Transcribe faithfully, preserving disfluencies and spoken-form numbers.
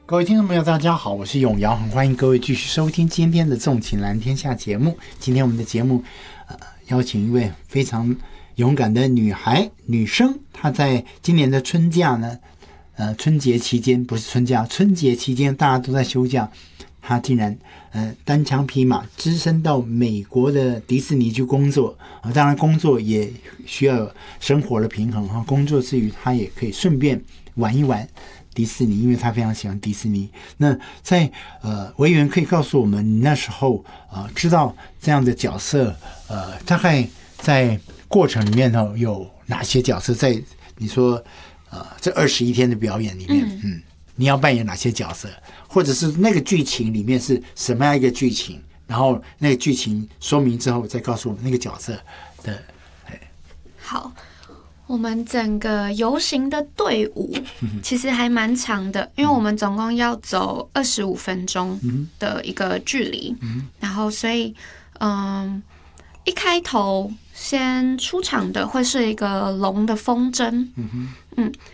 各位听众朋友大家好，我是永尧，很欢迎各位继续收听今天的纵情蓝天下节目。今天我们的节目、呃、邀请一位非常勇敢的女孩女生，她在今年的春假呢呃，春节期间，不是春假，春节期间大家都在休假，她竟然呃单枪匹马只身到美国的迪士尼去工作啊、呃！当然工作也需要生活的平衡哈，工作之余她也可以顺便玩一玩迪士尼，因为他非常喜欢迪士尼。那在呃，维园可以告诉我们，你那时候呃知道这样的角色，呃，大概在过程里面呢有哪些角色？在你说呃这二十一天的表演里面，嗯，嗯你要扮演哪些角色？或者是那个剧情里面是什么样一个剧情？然后那个剧情说明之后，再告诉我们那个角色的。 好。我们整个游行的队伍其实还蛮长的，因为我们总共要走二十五分钟的一个距离，然后所以嗯，一开头先出场的会是一个龙的风筝，嗯，